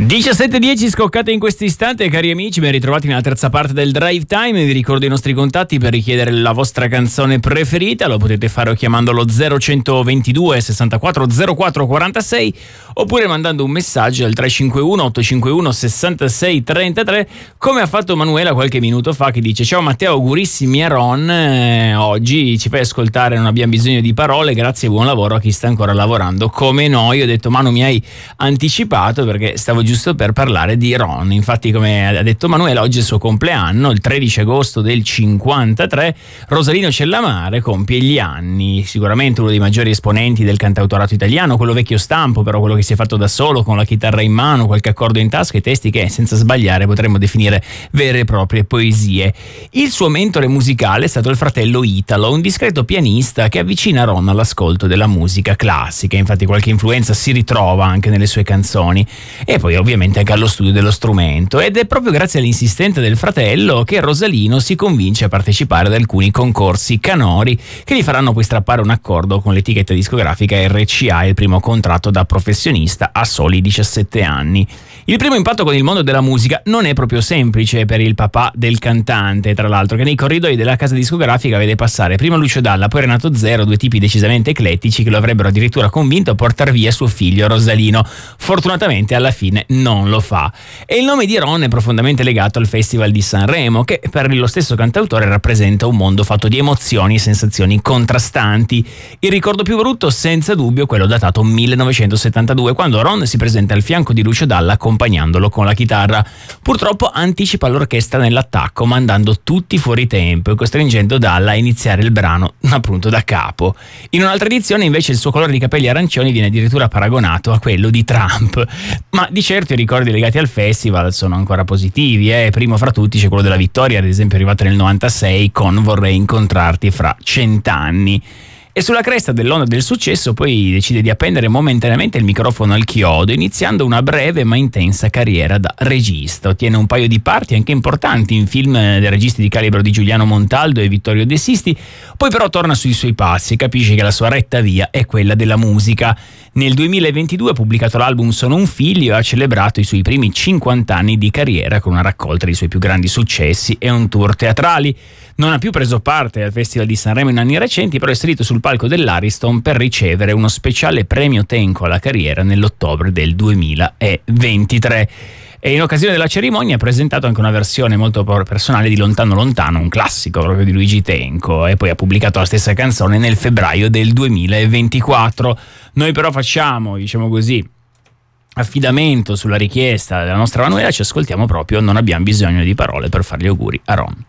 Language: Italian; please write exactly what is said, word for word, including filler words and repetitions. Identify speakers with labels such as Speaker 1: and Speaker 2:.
Speaker 1: diciassette e dieci scoccate in questo istante, cari amici, ben ritrovati nella terza parte del Drive Time. Vi ricordo i nostri contatti per richiedere la vostra canzone preferita. Lo potete fare chiamando lo zero centoventidue sessantaquattro zero quattro quarantasei oppure mandando un messaggio al tre cinque uno otto cinque uno sessantasei trentatré, come ha fatto Manuela qualche minuto fa, che dice: ciao Matteo, augurissimi a Ron, eh, oggi ci fai ascoltare Non abbiamo bisogno di parole, grazie e buon lavoro a chi sta ancora lavorando come noi. Ho detto: Manu, mi hai anticipato perché stavo giusto per parlare di Ron. Infatti, come ha detto Manuela, oggi è il suo compleanno, il tredici agosto del cinquantatré. Rosalino Cellamare compie gli anni, sicuramente uno dei maggiori esponenti del cantautorato italiano, quello vecchio stampo, però quello che si è fatto da solo, con la chitarra in mano, qualche accordo in tasca e testi che, senza sbagliare, potremmo definire vere e proprie poesie. Il suo mentore musicale è stato il fratello Italo, un discreto pianista che avvicina Ron all'ascolto della musica classica. Infatti qualche influenza si ritrova anche nelle sue canzoni, e poi ovviamente anche allo studio dello strumento, ed è proprio grazie all'insistenza del fratello che Rosalino si convince a partecipare ad alcuni concorsi canori che gli faranno poi strappare un accordo con l'etichetta discografica R C A, il primo contratto da professionista a soli diciassette anni. Il primo impatto con il mondo della musica non è proprio semplice per il papà del cantante, tra l'altro, che nei corridoi della casa discografica vede passare prima Lucio Dalla, poi Renato Zero, due tipi decisamente eclettici che lo avrebbero addirittura convinto a portar via suo figlio Rosalino. Fortunatamente alla fine non lo fa. E il nome di Ron è profondamente legato al Festival di Sanremo, che per lo stesso cantautore rappresenta un mondo fatto di emozioni e sensazioni contrastanti. Il ricordo più brutto, senza dubbio, quello datato millenovecentosettantadue, quando Ron si presenta al fianco di Lucio Dalla accompagnandolo con la chitarra. Purtroppo anticipa l'orchestra nell'attacco, mandando tutti fuori tempo e costringendo Dalla a iniziare il brano appunto da capo. In un'altra edizione invece il suo colore di capelli arancioni viene addirittura paragonato a quello di Trump. Ma di certo i ricordi legati al festival sono ancora positivi, eh? Primo fra tutti c'è quello della vittoria, ad esempio arrivata nel novantasei con Vorrei incontrarti fra cent'anni. E sulla cresta dell'onda del successo poi decide di appendere momentaneamente il microfono al chiodo, iniziando una breve ma intensa carriera da regista. Ottiene un paio di parti anche importanti in film dei registi di calibro di Giuliano Montaldo e Vittorio De Sisti, poi però torna sui suoi passi e capisce che la sua retta via è quella della musica. Nel duemilaventidue ha pubblicato l'album Sono un figlio e ha celebrato i suoi primi cinquanta anni di carriera con una raccolta dei suoi più grandi successi e un tour teatrali. Non ha più preso parte al Festival di Sanremo in anni recenti, però è salito sul palco dell'Ariston per ricevere uno speciale premio Tenco alla carriera nell'ottobre del duemilaventitré. E in occasione della cerimonia ha presentato anche una versione molto personale di Lontano Lontano, un classico proprio di Luigi Tenco, e poi ha pubblicato la stessa canzone nel febbraio del duemilaventiquattro. Noi però facciamo, diciamo così, affidamento sulla richiesta della nostra Manuela, ci ascoltiamo proprio Non abbiamo bisogno di parole per fare gli auguri a Ron.